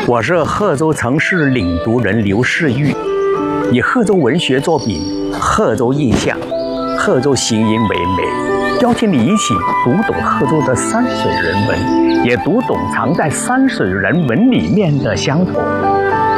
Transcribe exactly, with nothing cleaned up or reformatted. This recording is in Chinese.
我是贺州城市领读人刘世玉，以贺州文学作品《贺州印象》、《贺州行吟》为媒，邀请你一起读懂贺州的山水人文，也读懂藏在山水人文里面的乡土。